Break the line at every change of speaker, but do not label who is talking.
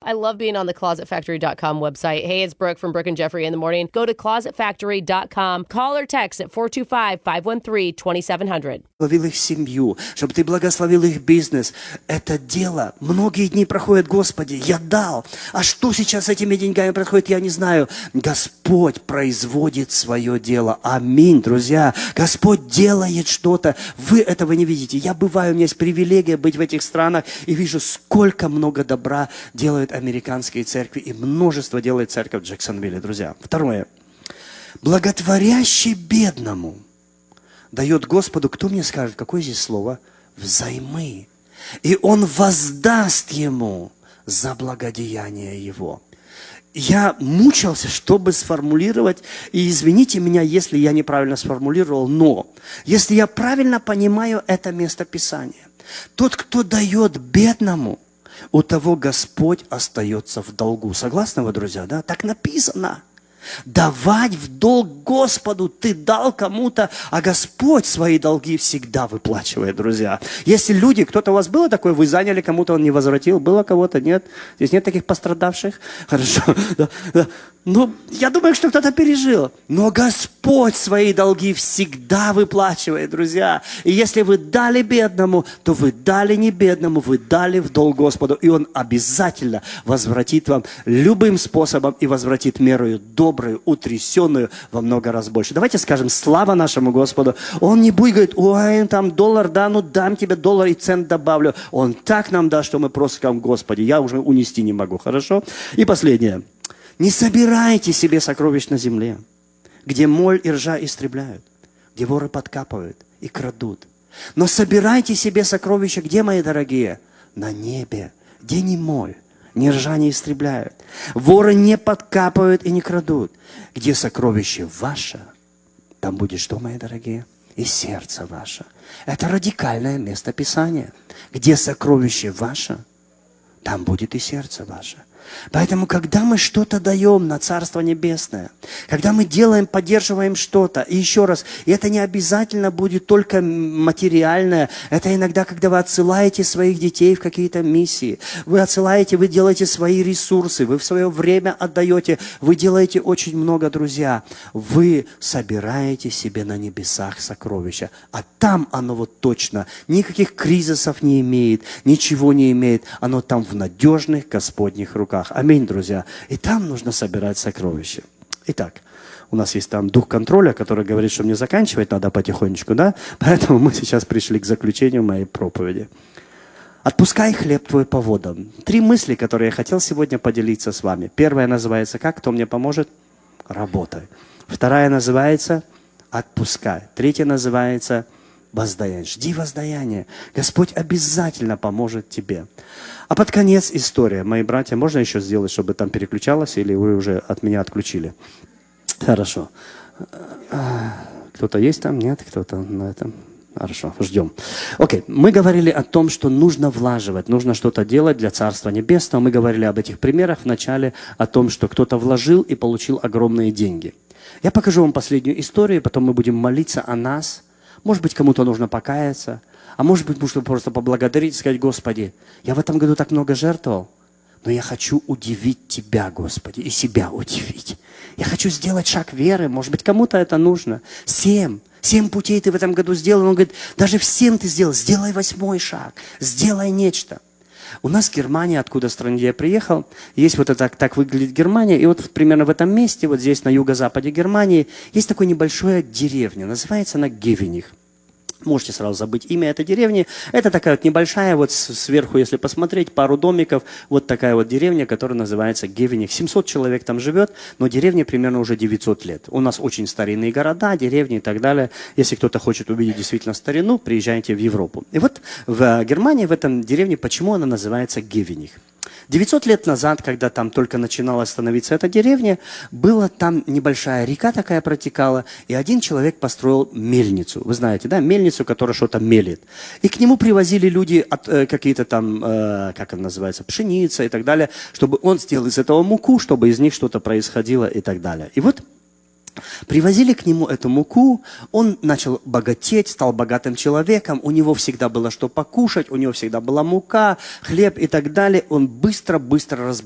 I love being on the ClosetFactory.com website. Hey, it's Brooke from Brooke and Jeffrey in the morning. Go to ClosetFactory.com. Call or text at 425-513-2700.
Благословил их семью, чтобы ты благословил их бизнес. Это дело. Многие дни проходят, Господи, я дал. А что сейчас с этими деньгами происходит, я не знаю. Господь производит свое дело. Аминь, друзья. Господь делает что-то. Вы этого не видите. Я бываю, у меня есть привилегия быть в этих странах и вижу, сколько много добра делают американские церкви, и множество делает церковь в Джексонвилле, друзья. Второе. Благотворящий бедному дает Господу, кто мне скажет, какое здесь слово? Взаймы. И Он воздаст ему за благодеяние его. Я мучился, чтобы сформулировать, и извините меня, если я неправильно сформулировал, но если я правильно понимаю это местописание, тот, кто дает бедному, у того Господь остается в долгу. Согласны вы, друзья? Да? Так написано. Давать в долг Господу, ты дал кому-то, а Господь свои долги всегда выплачивает, друзья. Если люди, кто-то у вас было такое, вы заняли кому-то, он не возвратил, было кого-то, нет? Здесь нет таких пострадавших? Хорошо. Да. Ну, я думаю, что кто-то пережил. Но Господь свои долги всегда выплачивает, друзья. И если вы дали бедному, то вы дали не бедному, вы дали в долг Господу. И Он обязательно возвратит вам любым способом и возвратит мерою добрую, утрясенную во много раз больше. Давайте скажем слава нашему Господу. Он не будет говорить, ой, там доллар, да, ну дам тебе доллар и цент добавлю. Он так нам даст, что мы просто скажем, Господи, я уже унести не могу, хорошо? И последнее. Не собирайте себе сокровищ на земле, где моль и ржа истребляют, где воры подкапывают и крадут. Но собирайте себе сокровища, где, мои дорогие? На небе, где ни моль, ни ржа не истребляют. Воры не подкапывают и не крадут. Где сокровище ваше, там будет что, мои дорогие? И сердце ваше. Это радикальное местописание. Где сокровище ваше, там будет и сердце ваше. Поэтому, когда мы что-то даем на Царство Небесное, когда мы делаем, поддерживаем что-то, и еще раз, и это не обязательно будет только материальное, это иногда, когда вы отсылаете своих детей в какие-то миссии, вы отсылаете, вы делаете свои ресурсы, вы в свое время отдаете, вы делаете очень много, друзья, вы собираете себе на небесах сокровища, а там оно вот точно никаких кризисов не имеет, ничего не имеет, оно там в надежных Господних руках. Аминь, друзья. И там нужно собирать сокровища. Итак, у нас есть там дух контроля, который говорит, что мне заканчивать надо потихонечку, да? Поэтому мы сейчас пришли к заключению моей проповеди. Отпускай хлеб твой по водам. 3 мысли, которые я хотел сегодня поделиться с вами. Первая называется как? Кто мне поможет? Работай. Вторая называется отпускай. Третья называется воздаяние. Жди воздаяния. Господь обязательно поможет тебе. А под конец история. Мои братья, можно еще сделать, чтобы там переключалось, или вы уже от меня отключили? Хорошо. Кто-то есть там? Нет? Кто-то на этом? Хорошо, ждем. Окей, мы говорили о том, что нужно влаживать, нужно что-то делать для Царства Небесного. Мы говорили об этих примерах в начале, о том, что кто-то вложил и получил огромные деньги. Я покажу вам последнюю историю, потом мы будем молиться о нас. Может быть, кому-то нужно покаяться, а может быть, нужно просто поблагодарить и сказать, Господи, я в этом году так много жертвовал, но я хочу удивить Тебя, Господи, и себя удивить. Я хочу сделать шаг веры, может быть, кому-то это нужно. 7 путей ты в этом году сделал. Он говорит, даже в 7 ты сделал, сделай 8-й шаг, сделай нечто. У нас в Германии, откуда страны, где я приехал, есть вот это, так выглядит Германия, и вот примерно в этом месте, вот здесь на юго-западе Германии, есть такая небольшая деревня, называется она Гевених. Можете сразу забыть имя этой деревни. Это такая вот небольшая, вот сверху, если посмотреть, пару домиков, вот такая вот деревня, которая называется Гевених. 700 человек там живет, но деревне примерно уже 900 лет. У нас очень старинные города, деревни и так далее. Если кто-то хочет увидеть действительно старину, приезжайте в Европу. И вот в Германии, в этом деревне, почему она называется Гевених? 900 лет назад, когда там только начинала становиться эта деревня, была там небольшая река такая протекала, и один человек построил мельницу. Вы знаете, да, мельницу, которая что-то мелит. И к нему привозили люди какие-то там, как это называется, пшеница и так далее, чтобы он сделал из этого муку, чтобы из них что-то происходило и так далее. И вот привозили к нему эту муку, он начал богатеть, стал богатым человеком, у него всегда было что покушать, у него всегда была мука, хлеб и так далее. Он быстро-быстро разбогател.